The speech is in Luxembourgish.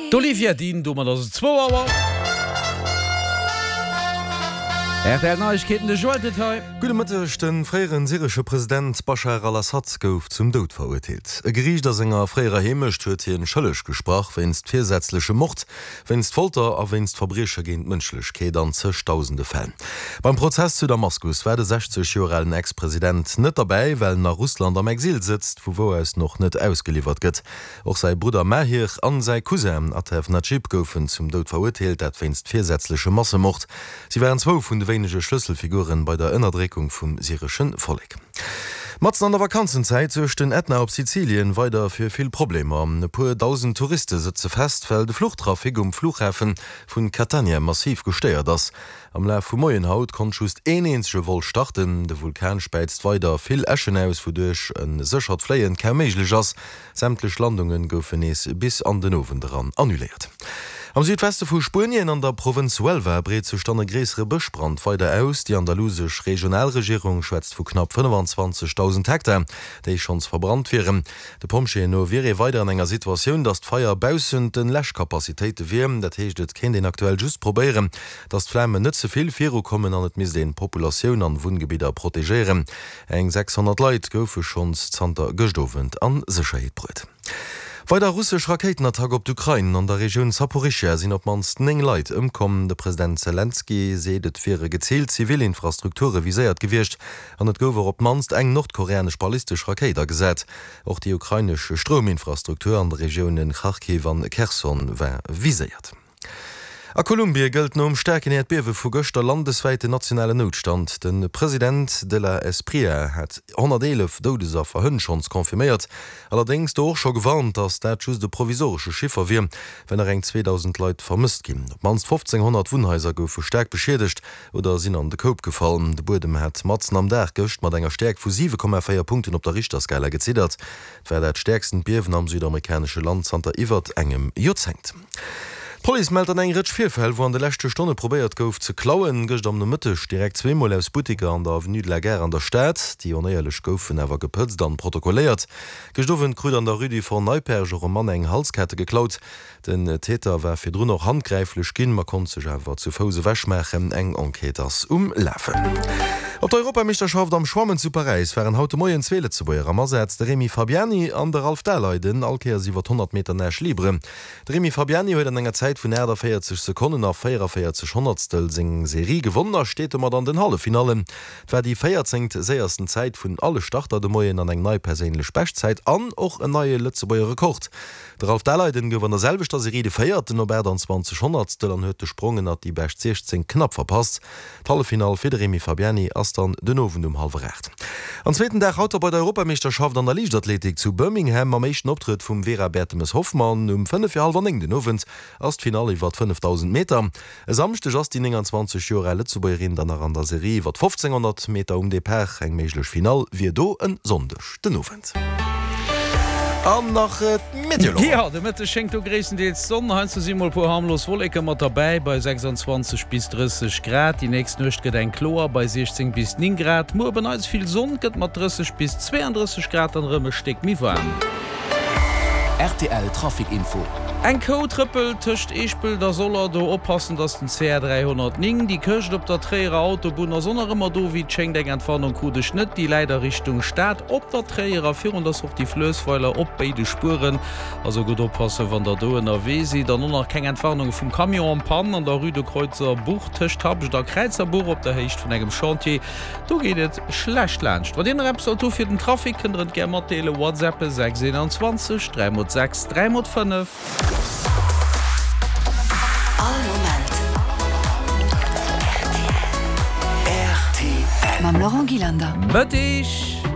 D'Olivia Dien du man 2 Auer. Neuigkeiten de Joldetail. Gudemëtteg den fréieren syresche Präsident Bashar al-Assad gouf zum Dod verurteilt. E Gericht der Sänger fréier Hemecht huet hien schëllech gesprach, wennst viersätzliche Mord, wennst Folter a wennst Verbrecher géint Mënschlechkeet an zechtausende Fällen. Beim Prozess zu Damaskus war de 60-jährigen Ex-Präsident net dabei, weil nach Russland am Exil sitzt, wo es noch net ausgeliefert gëtt. Och sei Bruder Mahir an sei Cousin Atef Najib goufen zum Dod verurteilt, dat wennst viersätzliche Massemord. Sie wären 2 vun de Schlüsselfiguren bei der Ënnerdreckung vum syrischen Volk. Matzen an der Vakanzenzeit den Ätna op Sizilien weiter fir viel Probleme. Ne puer 1000 Touristen sitze fest, weil de Fluchttrafik Flughäfen vun Catania massiv gesteiert ass. Am Lauf vum Moien Haut kon just ensche Wol starten, de Vulkan speizt weiter viel Äschen aus, wodurch en sechert Fleien kämeiglech ass. Sämtlech Landungen goufen es bis an den Ofen daran annulliert. Am Südweste vu Spurien an der Provinz Huelva breet zustande gräsere Bëchbrand weiter aus. Die andalusisch Regionalregierung schwätzt vu knapp 25.000 Hektar, déi schons verbrannt wären. De Pomscheno wäre weiter an enger Situation, dat d'Feier bausen den Lächkapazitéite wärm, dat heecht ken den aktuell just probieren, dat d'Flämme net soviel Viro kommen an et mis den Populationun an Wohngebieter protegeieren. Eng 600 Leiit goufe schons Zter gestowen an Sicherheet brett. Weiter russsisch Raketenattack op d'Ukraine an der Region Saporischschja sinn op manst 9 Leiit ëmkommen. De Präsident Zelensky sedet firre gezielt Zivilinfrastrukture viséiert gewircht, an et gower op manst eng nordkoreanisch ballistisch Raketer gesät. Auch die ukrainische Strominfrastruktur an der Regionen Kharkiv an Kherson war viséiert. A Kolumbie gëlt no stärken Erdbewe vu gochter landesweite nationale Notstand. Den Präsident de la Espria hat 111 Dodeser verhënnchons konfirmiert. Allerdings doch scho gewarnt, dass dat just de provisorische Schiffer wie, wenn eng 2000 Leiit vermisst gin. Mans 1500 Wohnhäuser goufe stark beschädigt oder sinn an de Koop gefallen. De Bodem hat Matzen am Dach gocht mat enger Stärk vu 7,4 Punkten op der Richterskala gezidert. Dwer dat stärksten Biewen am südamerikanische Land Santa Iwer engem Jozent. Police meldt an eng Ritsch Vierfäll, wo an de letzte Stunde probiert gouf ze klauen, gëcht am de Mëttech direkt 2 Mal aus Butiker an der Avenue de la Guerre an der Stadt, die onéierlech goufen awer gepëtzt an protokolliert. Gestoffen krut an der Rüdi vor Neuperger om Mann eng Halskette geklaut. Den Täter war fir drun noch handgreiflech ginn, ma kon sech awer zu Fose wäschmechen eng Enqueters umläffen. Op der Europameisterschaft am Schwammen zu Paris wären haute Moien Zwele zu beier Ammersetz de Remi Fabiani an der Ralf Daleiden alkeer iwwer 100 Meter näsch libre. De Remi Fabiani huet an enger Zeit vun der 40 Sekunden nach 44 Hundertstel sing Serie gewonnner steht mat an den Hallefinalen. Wär die 14. seiersten Zeit vun alle Starter de Moien an eng neii perélech Bechtzeit an och en neue Lützebauer Rekord. Darauf Daleiden gewann derselbe der Serie de feiert den Nobel an 20 Hundertstel an huete Sprungen hat die Bech 16 knapp verpasst. Hallefinal fir Remi Fabiani as dann den Owen halfrecht. Am zweiten Tag haut bei der Europameisterschaft an der Leichtathletik zu Birmingham am mechten Optritt vum Vera Bertemes Hoffmann 5:30 den Owen as Finale iwwer 5000 Meter. Samchte ass die 20 Jore zu beiin dann an der Serie wat 1500 Meter de Pech eng meiglech Final wie do en sondech den Owen. Nach Ja, de Mitte schenkt du Gräessen de Sonne zu simul po harmlos Wollecke mat dabei bei 26 bis 30 Grad, die nächst nøcht get ein Chlor bei 16 bis 9 Grad, Mo ben als viel Sonn gëtt mat 30 bis 32 Grad an Rëmme steck mi warm. RTL Trafikinfo. Ein Co-Trippel töcht Eichpel, da soll er do oppassen, dass den CR309 die köcht op der Träger Autobahn sonner immer do wie Tscheng deng Entfernung kude Schnitt, die leider Richtung Stadt op der Träger führen das auch die Flösweiler op beide Spuren. Also gut oppassen, wann der do in der Wesi, dann nur noch keine Entfernung vom Camion Pan an der Rüde Kreuzer Buch töcht hab ich der Kreuzerbuch op der Hecht von engem Chantier. Du gehtt schlecht lcht. Wa den Repsauto für den Trafik können gerne Tele WhatsApp 621 306 305. Mam Laurent Gilander. Mëttich